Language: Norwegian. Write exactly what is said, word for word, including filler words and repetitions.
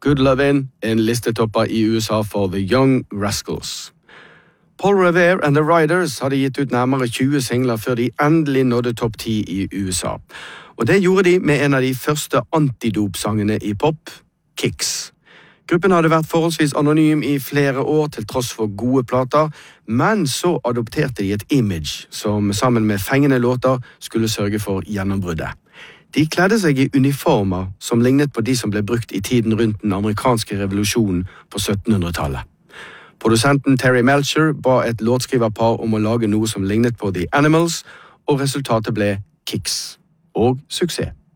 Good Lovin', en listetopper i U S A for The Young Rascals. Paul Revere and The Riders hadde gitt ut nærmere tjue singler før de endelig nådde topp ti i U S A. Og det gjorde de med en av de første antidopsangene i pop, Kicks. Gruppen hadde vært forholdsvis anonym i flere år til tross for gode plater, men så adopterte de et image som sammen med fengende låter skulle sørge for gjennombruddet. De kledde seg i uniformer som lignet på de som ble brukt i tiden rundt den amerikanske revolusjonen på syttenhundretallet. Produsenten Terry Melcher ba et låtskriverpar om å lage noe som lignet på The Animals, og resultatet ble Kicks og suksess.